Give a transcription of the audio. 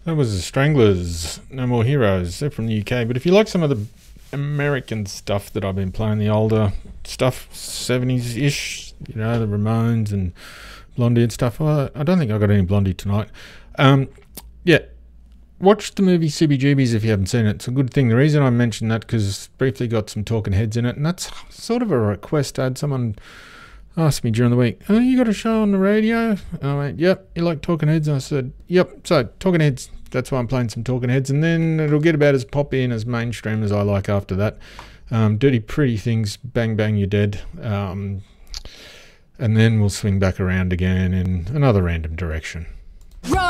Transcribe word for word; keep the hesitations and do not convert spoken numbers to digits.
That was the Stranglers, No More Heroes. They're from the U K. But if you like some of the American stuff that I've been playing, the older stuff, seventies-ish, you know, the Ramones and Blondie and stuff, I, I don't think I got any Blondie tonight. Um, yeah, watch the movie C B G B's if you haven't seen it. It's a good thing. The reason I mentioned that, because briefly got some talking heads in it, and that's sort of a request. I had someone asked me during the week, oh, you got a show on the radio? And I went, yep. You like Talking Heads? And I said, yep. So Talking Heads, that's why I'm playing some Talking Heads, and then it'll get about as poppy and as mainstream as I like after that. Um, Dirty Pretty Things, Bang Bang You're Dead, um, and then we'll swing back around again in another random direction.